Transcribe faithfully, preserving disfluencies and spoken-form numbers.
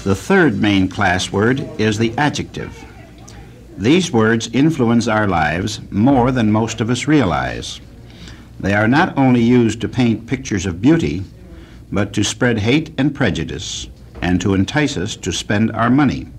The third main class word is the adjective. These words influence our lives more than most of us realize. They are not only used to paint pictures of beauty, but to spread hate and prejudice, and to entice us to spend our money.